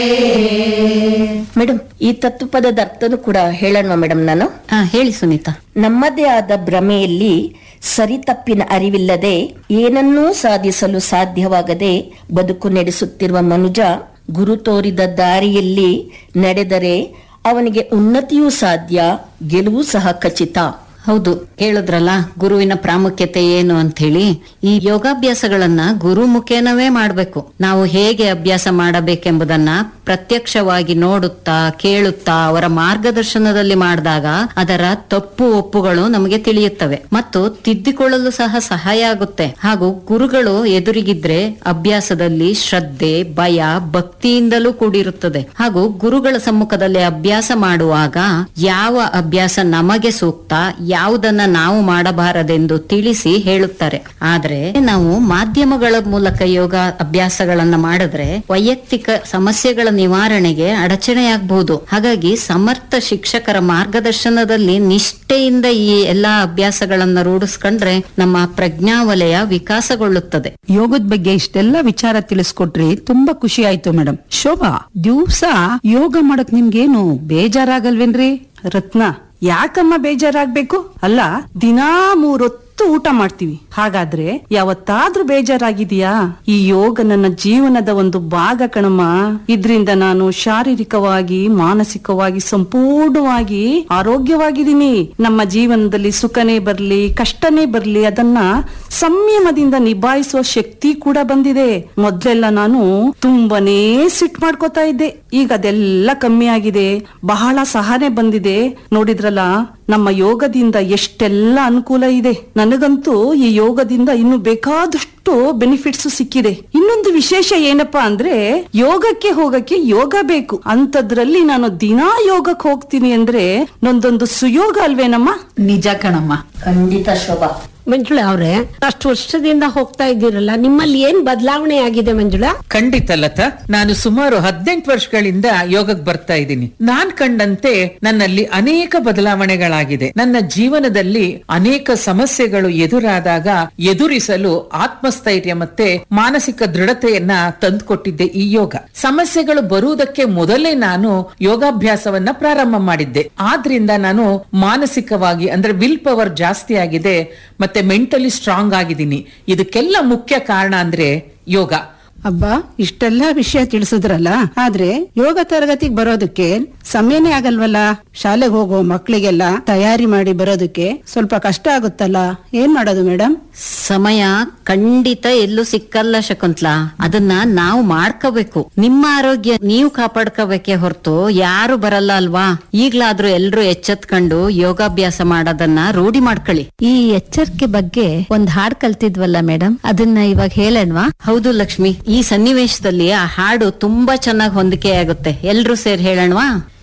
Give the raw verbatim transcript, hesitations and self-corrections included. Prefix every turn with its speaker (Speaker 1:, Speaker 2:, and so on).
Speaker 1: Madam, ಈ ತತ್ವಪದದ ಅರ್ಥನು ಕೂಡ ಹೇಳೋಣ ಮೇಡಮ್. ನಾನು
Speaker 2: ಹಾ ಹೇಳಿ ಸುನೀತಾ.
Speaker 1: ನಮ್ಮದೇ ಆದ ಭ್ರಮೆಯಲ್ಲಿ ಸರಿತಪ್ಪಿನ ಅರಿವಿಲ್ಲದೆ ಏನನ್ನೂ ಸಾಧಿಸಲು ಸಾಧ್ಯವಾಗದೆ ಬದುಕು ನಡೆಸುತ್ತಿರುವ ಮನುಜ ಗುರು ತೋರಿದ ದಾರಿಯಲ್ಲಿ ನಡೆದರೆ ಅವನಿಗೆ ಉನ್ನತಿಯೂ ಸಾಧ್ಯ, ಗೆಲುವು ಸಹ ಖಚಿತ.
Speaker 2: ಹೌದು, ಕೇಳಿದ್ರಲ್ಲ ಗುರುವಿನ ಪ್ರಾಮುಖ್ಯತೆ ಏನು ಅಂತ ಹೇಳಿ. ಈ ಯೋಗಾಭ್ಯಾಸಗಳನ್ನ ಗುರು ಮುಖೇನವೇ ಮಾಡ್ಬೇಕು. ನಾವು ಹೇಗೆ ಅಭ್ಯಾಸ ಮಾಡಬೇಕೆಂಬುದನ್ನ ಪ್ರತ್ಯಕ್ಷವಾಗಿ ನೋಡುತ್ತಾ ಕೇಳುತ್ತಾ ಅವರ ಮಾರ್ಗದರ್ಶನದಲ್ಲಿ ಮಾಡಿದಾಗ ಅದರ ತಪ್ಪು ಒಪ್ಪುಗಳು ನಮಗೆ ತಿಳಿಯುತ್ತವೆ ಮತ್ತು ತಿದ್ದಿಕೊಳ್ಳಲು ಸಹ ಸಹಾಯ ಆಗುತ್ತೆ. ಹಾಗೂ ಗುರುಗಳು ಎದುರಿಗಿದ್ರೆ ಅಭ್ಯಾಸದಲ್ಲಿ ಶ್ರದ್ಧೆ, ಭಯ, ಭಕ್ತಿಯಿಂದಲೂ ಕೂಡಿರುತ್ತದೆ. ಹಾಗೂ ಗುರುಗಳ ಸಮ್ಮುಖದಲ್ಲಿ ಅಭ್ಯಾಸ ಮಾಡುವಾಗ ಯಾವ ಅಭ್ಯಾಸ ನಮಗೆ ಸೂಕ್ತ, ಯಾವುದನ್ನ ನಾವು ಮಾಡಬಾರದೆಂದು ತಿಳಿಸಿ ಹೇಳುತ್ತಾರೆ. ಆದ್ರೆ ನಾವು ಮಾಧ್ಯಮಗಳ ಮೂಲಕ ಯೋಗ ಅಭ್ಯಾಸಗಳನ್ನ ಮಾಡಿದ್ರೆ ವೈಯಕ್ತಿಕ ಸಮಸ್ಯೆಗಳ ನಿವಾರಣೆಗೆ ಅಡಚಣೆಯಾಗಬಹುದು. ಹಾಗಾಗಿ ಸಮರ್ಥ ಶಿಕ್ಷಕರ ಮಾರ್ಗದರ್ಶನದಲ್ಲಿ ನಿಷ್ಠೆಯಿಂದ ಈ ಎಲ್ಲಾ ಅಭ್ಯಾಸಗಳನ್ನ ರೂಢಿಸ್ಕೊಂಡ್ರೆ ನಮ್ಮ ಪ್ರಜ್ಞಾವಲಯ ವಿಕಾಸಗೊಳ್ಳುತ್ತದೆ.
Speaker 3: ಯೋಗದ ಬಗ್ಗೆ ಇಷ್ಟೆಲ್ಲ ವಿಚಾರ ತಿಳಿಸ್ಕೊಟ್ರಿ, ತುಂಬಾ ಖುಷಿ ಆಯ್ತು ಮೇಡಮ್. ಶೋಭಾ, ದಿವ್ಸ ಯೋಗ ಮಾಡಕ್ ನಿಮ್ಗೇನು ಬೇಜಾರಾಗಲ್ವೇನ್ರಿ?
Speaker 4: ರತ್ನ, ಯಾಕಮ್ಮ ಬೇಜಾರಾಗ್ಬೇಕು? ಅಲ್ಲ, ದಿನಾ ಮೂರೊತ್ತು ಊಟ ಮಾಡ್ತೀವಿ, ಹಾಗಾದ್ರೆ ಯಾವತ್ತಾದ್ರೂ ಬೇಜಾರಾಗಿದೆಯಾ? ಈ ಯೋಗ ನನ್ನ ಜೀವನದ ಒಂದು ಭಾಗ ಕಣಮ್ಮ. ಇದ್ರಿಂದ ನಾನು ಶಾರೀರಿಕವಾಗಿ, ಮಾನಸಿಕವಾಗಿ ಸಂಪೂರ್ಣವಾಗಿ ಆರೋಗ್ಯವಾಗಿದ್ದೀನಿ. ನಮ್ಮ ಜೀವನದಲ್ಲಿ ಸುಖನೇ ಬರ್ಲಿ, ಕಷ್ಟನೇ ಬರ್ಲಿ, ಅದನ್ನ ಸಂಯಮದಿಂದ ನಿಭಾಯಿಸುವ ಶಕ್ತಿ ಕೂಡ ಬಂದಿದೆ. ಮೊದ್ಲೆಲ್ಲ ನಾನು ತುಂಬಾನೇ ಸಿಟ್ ಮಾಡ್ಕೋತಾ ಇದ್ದೆ, ಈಗ ಅದೆಲ್ಲ ಕಮ್ಮಿ ಆಗಿದೆ. ಬಹಳ ಸಹನೆ ಬಂದಿದೆ. ನೋಡಿದ್ರಲ್ಲ, ನಮ್ಮ ಯೋಗದಿಂದ ಎಷ್ಟೆಲ್ಲ ಅನುಕೂಲ ಇದೆ. ನನಗಂತೂ ಈ ಯೋಗದಿಂದ ಇನ್ನು ಬೇಕಾದಷ್ಟು ಬೆನಿಫಿಟ್ಸ್ ಸಿಕ್ಕಿದೆ. ಇನ್ನೊಂದು ವಿಶೇಷ ಏನಪ್ಪಾ ಅಂದ್ರೆ, ಯೋಗಕ್ಕೆ ಹೋಗಕ್ಕೆ ಯೋಗ ಬೇಕು. ಅಂತದ್ರಲ್ಲಿ ನಾನು ದಿನಾ ಯೋಗಕ್ಕೆ ಹೋಗ್ತೀನಿ ಅಂದ್ರೆ ನಂದೊಂದು ಸುಯೋಗ ಅಲ್ವೇನಮ್ಮ?
Speaker 3: ನಿಜ ಕಣಮ್ಮ.
Speaker 1: ಖಂಡಿತ ಶೋಭಾ.
Speaker 5: ಮಂಜುಳಾ ಅವ್ರೆ, ಅಷ್ಟು ವರ್ಷದಿಂದ ಹೋಗ್ತಾ ಇದ್ದೀರಲ್ಲ, ನಿಮ್ಮಲ್ಲಿ ಏನ್ ಬದಲಾವಣೆ ಆಗಿದೆ ಮಂಜುಳಾ?
Speaker 6: ಖಂಡಿತ ಲತಾ, ನಾನು ಸುಮಾರು ಹದಿನೆಂಟು ವರ್ಷಗಳಿಂದ ಯೋಗಕ್ಕೆ ಬರ್ತಾ ಇದ್ದೀನಿ. ನಾನ್ ಕಂಡಂತೆ ನನ್ನಲ್ಲಿ ಅನೇಕ ಬದಲಾವಣೆಗಳಾಗಿದೆ. ನನ್ನ ಜೀವನದಲ್ಲಿ ಅನೇಕ ಸಮಸ್ಯೆಗಳು ಎದುರಾದಾಗ ಎದುರಿಸಲು ಆತ್ಮಸ್ಥೈರ್ಯ ಮತ್ತೆ ಮಾನಸಿಕ ದೃಢತೆಯನ್ನ ತಂದುಕೊಟ್ಟಿದ್ದೆ ಈ ಯೋಗ. ಸಮಸ್ಯೆಗಳು ಬರುವುದಕ್ಕೆ ಮೊದಲೇ ನಾನು ಯೋಗಾಭ್ಯಾಸವನ್ನ ಪ್ರಾರಂಭ ಮಾಡಿದ್ದೆ. ಆದ್ರಿಂದ ನಾನು ಮಾನಸಿಕವಾಗಿ ಅಂದ್ರೆ ವಿಲ್ ಪವರ್ ಜಾಸ್ತಿ ಆಗಿದೆ, ಮತ್ತೆ ಮೆಂಟಲಿ ಸ್ಟ್ರಾಂಗ್ ಆಗಿದ್ದೀನಿ. ಇದಕ್ಕೆಲ್ಲ ಮುಖ್ಯ ಕಾರಣ ಅಂದ್ರೆ ಯೋಗ.
Speaker 3: ಅಬ್ಬಾ, ಇಷ್ಟೆಲ್ಲಾ ವಿಷಯ ತಿಳಿಸಿದ್ರಲ್ಲ, ಆದ್ರೆ ಯೋಗ ತರಗತಿಗೆ ಬರೋದಕ್ಕೆ ಸಮಯನೇ ಆಗಲ್ವಲ್ಲ? ಶಾಲೆಗೆ ಹೋಗೋ ಮಕ್ಕಳಿಗೆಲ್ಲ ತಯಾರಿ ಮಾಡಿ ಬರೋದಕ್ಕೆ ಸ್ವಲ್ಪ ಕಷ್ಟ ಆಗುತ್ತಲ್ಲ, ಏನ್ ಮಾಡೋದು ಮೇಡಮ್?
Speaker 2: ಸಮಯ ಖಂಡಿತ ಎಲ್ಲೂ ಸಿಕ್ಕಲ್ಲ ಶಕುಂತ್ಲಾ. ಅದನ್ನ ನಾವು ಮಾಡ್ಕೋಬೇಕು. ನಿಮ್ಮ ಆರೋಗ್ಯ ನೀವು ಕಾಪಾಡ್ಕೋಬೇಕೇ ಹೊರತು ಯಾರು ಬರಲ್ಲ ಅಲ್ವಾ? ಈಗ್ಲಾದ್ರೂ ಎಲ್ರು ಎಚ್ಚೆತ್ಕೊಂಡು ಯೋಗಾಭ್ಯಾಸ ಮಾಡೋದನ್ನ ರೂಢಿ ಮಾಡ್ಕೊಳ್ಳಿ.
Speaker 7: ಈ ಎಚ್ಚರಿಕೆ ಬಗ್ಗೆ ಒಂದ್ ಹಾಡ್ ಕಲ್ತಿದ್ವಲ್ಲ ಮೇಡಮ್, ಅದನ್ನ ಇವಾಗ ಹೇಳಣ್ವಾ?
Speaker 2: ಹೌದು ಲಕ್ಷ್ಮಿ, ಈ ಸನ್ನಿವೇಶದಲ್ಲಿ ಆ ಹಾಡು ತುಂಬಾ ಚೆನ್ನಾಗಿ ಹೊಂದಿಕೆ ಆಗುತ್ತೆ. ಎಲ್ರು ಸೇರಿ ಹೇಳಣ್ವಾ?